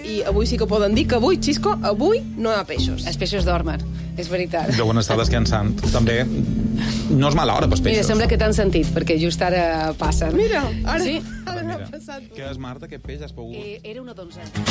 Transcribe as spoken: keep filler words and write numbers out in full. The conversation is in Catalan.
i avui sí que poden dir que avui, Xisco, avui no hi ha peixos. Els peixos dormen, és veritat. Deuen estar descansant. També no és mala hora pels peixos. Mira, sembla que t'han sentit, perquè just ara passen. Mira, ara, Sí? ara Mira, m'ha passat. què és, Marta, aquest peix? Has pogut... Eh, era una donzena.